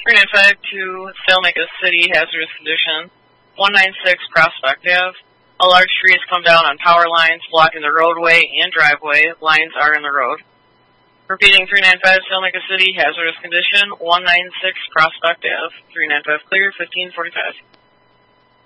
395 to Salemaker City, hazardous condition. 196 Prospect Ave. A large tree has come down on power lines, blocking the roadway and driveway. Lines are in the road. Repeating 395 Salemaker City, hazardous condition. 196 Prospect Ave. 395 clear, 1545.